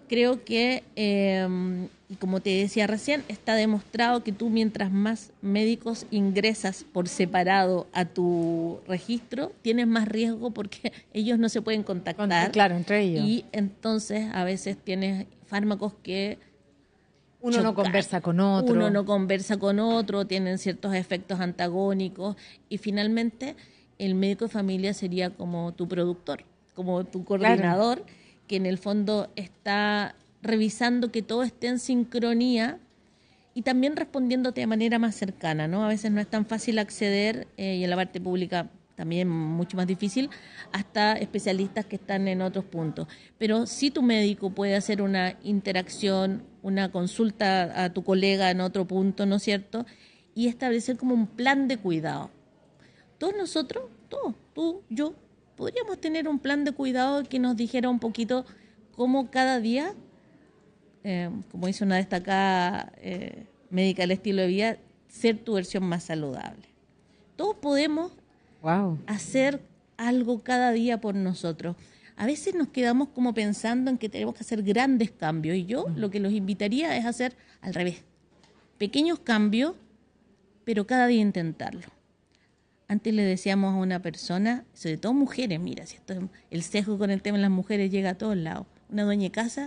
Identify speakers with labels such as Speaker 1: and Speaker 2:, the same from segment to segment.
Speaker 1: creo que, como te decía recién, está demostrado que tú mientras más médicos ingresas por separado a tu registro, tienes más riesgo porque ellos no se pueden contactar.
Speaker 2: Claro, entre ellos.
Speaker 1: Y entonces a veces tienes fármacos que
Speaker 2: uno no conversa con otro.
Speaker 1: Uno no conversa con otro, tienen ciertos efectos antagónicos y finalmente el médico de familia sería como tu productor, como tu coordinador, claro, que en el fondo está revisando que todo esté en sincronía y también respondiéndote de manera más cercana, ¿no? A veces no es tan fácil acceder, y en la parte pública también mucho más difícil, hasta especialistas que están en otros puntos. Pero sí tu médico puede hacer una interacción, una consulta a tu colega en otro punto, ¿no es cierto? Y establecer como un plan de cuidado. Todos nosotros, todos, tú, yo, podríamos tener un plan de cuidado que nos dijera un poquito cómo cada día, como dice una destacada médica del estilo de vida, ser tu versión más saludable. Todos podemos hacer algo cada día por nosotros. A veces nos quedamos como pensando en que tenemos que hacer grandes cambios y yo lo que los invitaría es hacer al revés. Pequeños cambios, pero cada día intentarlo. Antes le decíamos a una persona, sobre todo mujeres, mira, si esto, el sesgo con el tema de las mujeres llega a todos lados. Una dueña de casa,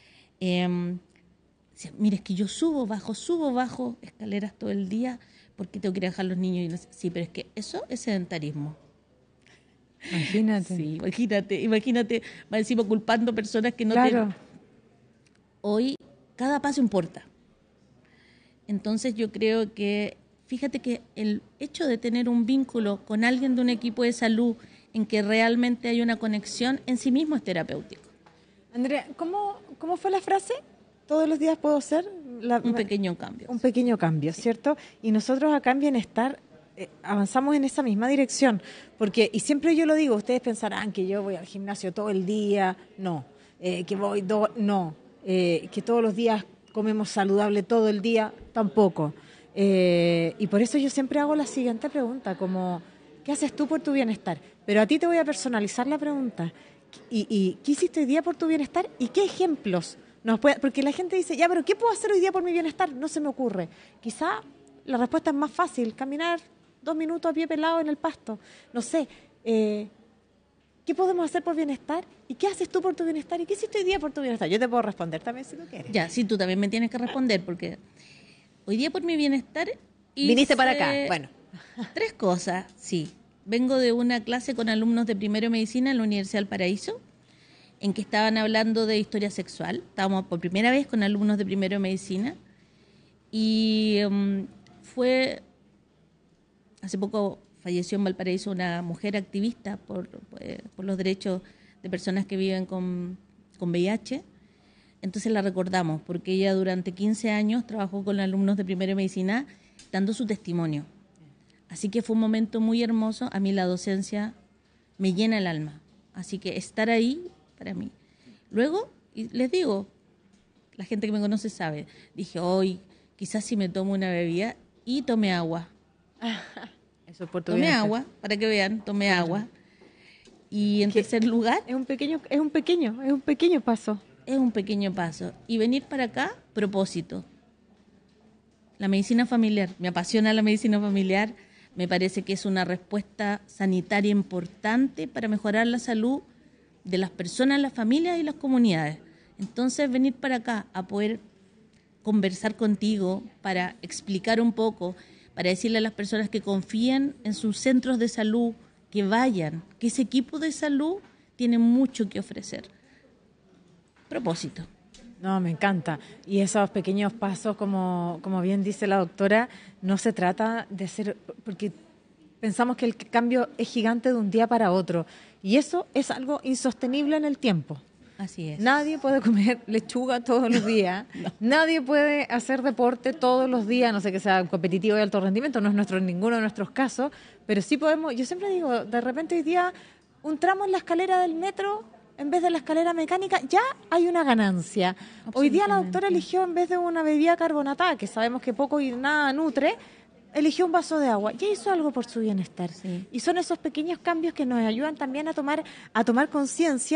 Speaker 1: decía, mira, es que yo subo, bajo escaleras todo el día porque tengo que ir a dejar a los niños. Y no sé. Sí, pero es que eso es sedentarismo.
Speaker 2: Imagínate.
Speaker 1: Sí, imagínate, va encima culpando personas que no
Speaker 2: claro.
Speaker 1: Hoy cada paso importa. Entonces yo creo que, fíjate que el hecho de tener un vínculo con alguien de un equipo de salud en que realmente hay una conexión, en sí mismo es terapéutico.
Speaker 2: Andrea, ¿cómo fue la frase? Todos los días puedo ser
Speaker 1: un pequeño cambio.
Speaker 2: Un pequeño cambio, sí. ¿Cierto? Y nosotros acá en Bienestar avanzamos en esa misma dirección, porque, y siempre yo lo digo, ustedes pensarán que yo voy al gimnasio todo el día, no, que todos los días comemos saludable todo el día, tampoco. Y por eso yo siempre hago la siguiente pregunta, como, ¿qué haces tú por tu bienestar? Pero a ti te voy a personalizar la pregunta. ¿Y qué hiciste hoy día por tu bienestar? ¿Y qué ejemplos nos puede? Porque la gente dice, ya, pero ¿qué puedo hacer hoy día por mi bienestar? No se me ocurre. Quizá la respuesta es más fácil, caminar 2 minutos a pie pelado en el pasto. No sé, ¿qué podemos hacer por bienestar? ¿Y qué haces tú por tu bienestar? ¿Y qué hiciste hoy día por tu bienestar? Yo te puedo responder también si tú quieres.
Speaker 1: Ya, sí, tú también me tienes que responder, porque hoy día por mi bienestar
Speaker 2: viniste para acá, bueno.
Speaker 1: 3 cosas, sí. Vengo de una clase con alumnos de primero de medicina en la Universidad del Paraíso, en que estaban hablando de historia sexual. Estábamos por primera vez con alumnos de primero de medicina y fue... Hace poco falleció en Valparaíso una mujer activista por los derechos de personas que viven con VIH. Entonces la recordamos porque ella durante 15 años trabajó con alumnos de primero de medicina dando su testimonio. Así que fue un momento muy hermoso. A mí la docencia me llena el alma. Así que estar ahí para mí. Luego, y les digo, la gente que me conoce sabe, dije, hoy quizás si me tomo una bebida y tomé agua.
Speaker 2: Eso es por tu
Speaker 1: tomé agua, para que vean, tomé agua. Y en tercer lugar...
Speaker 2: Es un pequeño paso.
Speaker 1: Es un pequeño paso. Y venir para acá, propósito. La medicina familiar, me apasiona la medicina familiar, me parece que es una respuesta sanitaria importante para mejorar la salud de las personas, las familias y las comunidades. Entonces, venir para acá a poder conversar contigo, para explicar un poco, para decirle a las personas que confíen en sus centros de salud, que vayan, que ese equipo de salud tiene mucho que ofrecer. Propósito.
Speaker 2: No, me encanta. Y esos pequeños pasos, como bien dice la doctora, no se trata de hacer, porque pensamos que el cambio es gigante de un día para otro. Y eso es algo insostenible en el tiempo.
Speaker 1: Así es.
Speaker 2: Nadie puede comer lechuga todos los días. No. Nadie puede hacer deporte todos los días, no sé que sea competitivo de alto rendimiento, no es ninguno de nuestros casos, pero sí podemos, yo siempre digo, de repente hoy día un tramo en la escalera del metro, en vez de la escalera mecánica, ya hay una ganancia. Hoy día la doctora eligió, en vez de una bebida carbonatada, que sabemos que poco y nada nutre, eligió un vaso de agua. Ya hizo algo por su bienestar. Sí. Y son esos pequeños cambios que nos ayudan también a tomar conciencia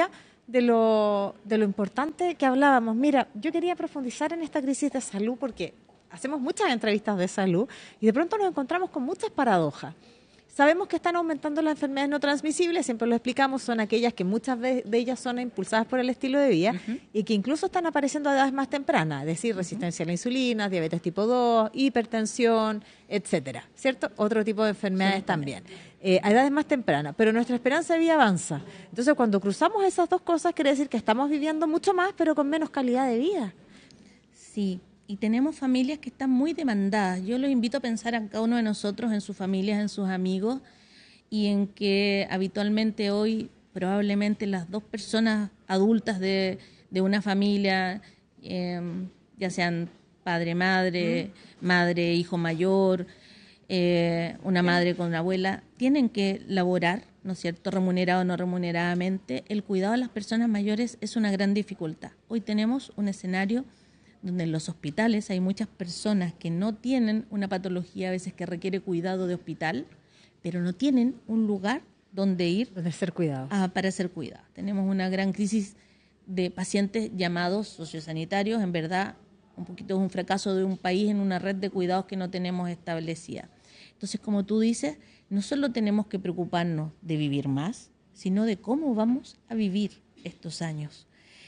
Speaker 2: de lo importante que hablábamos. Mira, yo quería profundizar en esta crisis de salud porque hacemos muchas entrevistas de salud y de pronto nos encontramos con muchas paradojas. Sabemos que están aumentando las enfermedades no transmisibles, siempre lo explicamos, son aquellas que muchas de ellas son impulsadas por el estilo de vida y que incluso están apareciendo a edades más tempranas, es decir, resistencia a la insulina, diabetes tipo 2, hipertensión, etcétera, ¿cierto? Otro tipo de enfermedades también, a edades más tempranas, pero nuestra esperanza de vida avanza. Entonces, cuando cruzamos esas dos cosas, quiere decir que estamos viviendo mucho más, pero con menos calidad de vida.
Speaker 1: Sí. Y tenemos familias que están muy demandadas. Yo los invito a pensar a cada uno de nosotros en sus familias, en sus amigos, y en que habitualmente hoy probablemente las dos personas adultas de una familia, ya sean padre, madre, madre, hijo mayor, una madre con una abuela, tienen que laborar, ¿no es cierto?, remunerado o no remuneradamente. El cuidado de las personas mayores es una gran dificultad. Hoy tenemos un escenario donde en los hospitales hay muchas personas que no tienen una patología a veces que requiere cuidado de hospital, pero no tienen un lugar donde ir
Speaker 2: para ser cuidados.
Speaker 1: Para ser cuidados. Tenemos una gran crisis de pacientes llamados sociosanitarios. En verdad, un poquito es un fracaso de un país en una red de cuidados que no tenemos establecida. Entonces, como tú dices, no solo tenemos que preocuparnos de vivir más, sino de cómo vamos a vivir estos años.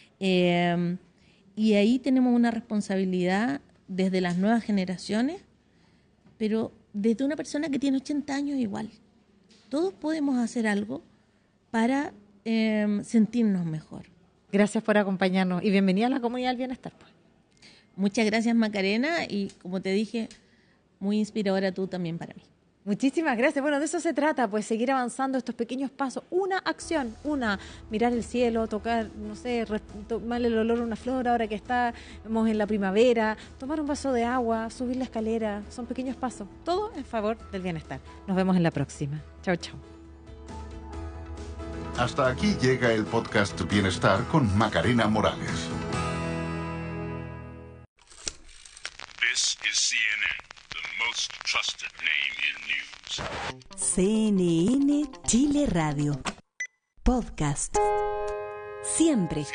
Speaker 1: Y ahí tenemos una responsabilidad desde las nuevas generaciones, pero desde una persona que tiene 80 años igual. Todos podemos hacer algo para sentirnos mejor.
Speaker 2: Gracias por acompañarnos y bienvenida a la comunidad del bienestar.
Speaker 1: Muchas gracias, Macarena, y como te dije, muy inspiradora tú también para mí.
Speaker 2: Muchísimas gracias. Bueno, de eso se trata, pues seguir avanzando estos pequeños pasos. Una acción, mirar el cielo, tocar, no sé, tomar el olor a una flor ahora que estamos en la primavera, tomar un vaso de agua, subir la escalera. Son pequeños pasos. Todo en favor del bienestar. Nos vemos en la próxima. Chao, chao.
Speaker 3: Hasta aquí llega el podcast Bienestar con Macarena Morales.
Speaker 4: This is CNN, the most trusted name in news.
Speaker 5: CNN Chile Radio. Podcast. Siempre.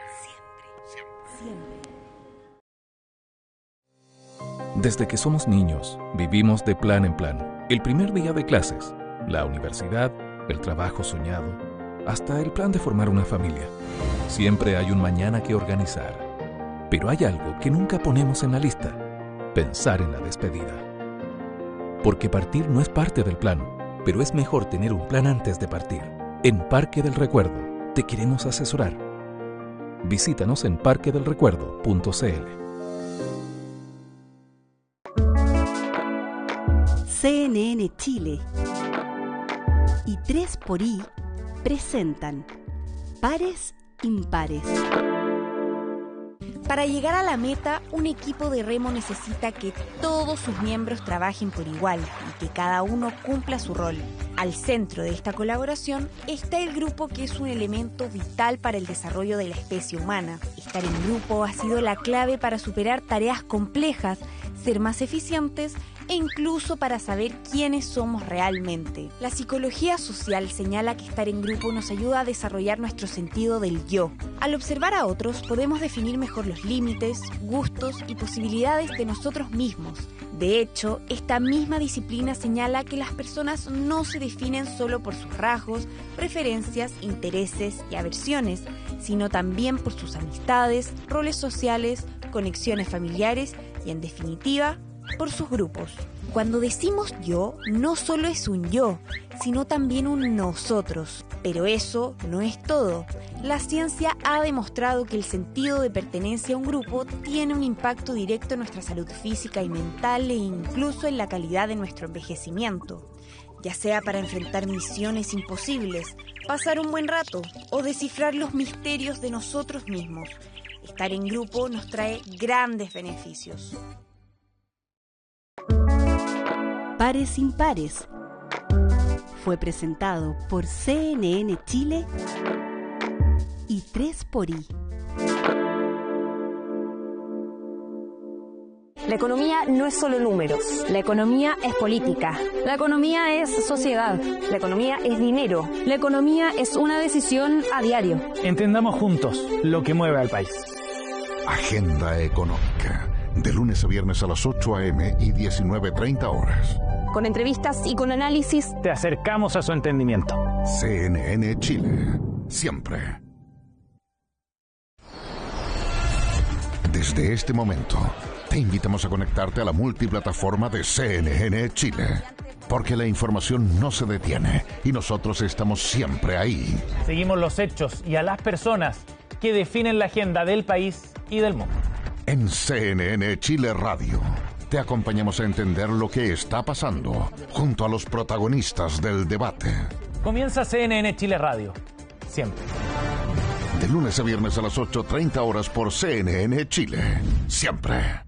Speaker 6: Desde que somos niños, vivimos de plan en plan. El primer día de clases, la universidad, el trabajo soñado, hasta el plan de formar una familia. Siempre hay un mañana que organizar. Pero hay algo que nunca ponemos en la lista: pensar en la despedida. Porque partir no es parte del plan, pero es mejor tener un plan antes de partir. En Parque del Recuerdo te queremos asesorar. Visítanos en parquedelrecuerdo.cl.
Speaker 5: CNN Chile y 3xI presentan Pares Impares. Para llegar a la meta, un equipo de remo necesita que todos sus miembros trabajen por igual y que cada uno cumpla su rol. Al centro de esta colaboración está el grupo, que es un elemento vital para el desarrollo de la especie humana. Estar en grupo ha sido la clave para superar tareas complejas, ser más eficientes e incluso para saber quiénes somos realmente. La psicología social señala que estar en grupo nos ayuda a desarrollar nuestro sentido del yo. Al observar a otros, podemos definir mejor los límites, gustos y posibilidades de nosotros mismos. De hecho, esta misma disciplina señala que las personas no se definen solo por sus rasgos, preferencias, intereses y aversiones, sino también por sus amistades, roles sociales, conexiones familiares y, en definitiva, por sus grupos. Cuando decimos yo, no solo es un yo, sino también un nosotros. Pero eso no es todo. La ciencia ha demostrado que el sentido de pertenencia a un grupo tiene un impacto directo en nuestra salud física y mental, e incluso en la calidad de nuestro envejecimiento. Ya sea para enfrentar misiones imposibles, pasar un buen rato o descifrar los misterios de nosotros mismos, estar en grupo nos trae grandes beneficios. Pares Impares fue presentado por CNN Chile y 3xI.
Speaker 7: La economía no es solo números.
Speaker 8: La economía es política.
Speaker 7: La economía es sociedad. La economía es dinero.
Speaker 8: La economía es una decisión a diario.
Speaker 9: Entendamos juntos lo que mueve al país.
Speaker 3: Agenda Económica. De lunes a viernes a las 8 a.m. y 19:30 horas.
Speaker 7: Con entrevistas y con análisis,
Speaker 9: te acercamos a su entendimiento.
Speaker 3: CNN Chile. Siempre. Desde este momento, te invitamos a conectarte a la multiplataforma de CNN Chile. Porque la información no se detiene y nosotros estamos siempre ahí.
Speaker 9: Seguimos los hechos y a las personas que definen la agenda del país y del mundo.
Speaker 3: En CNN Chile Radio, te acompañamos a entender lo que está pasando junto a los protagonistas del debate.
Speaker 9: Comienza CNN Chile Radio. Siempre.
Speaker 3: De lunes a viernes a las 8:30 horas por CNN Chile. Siempre.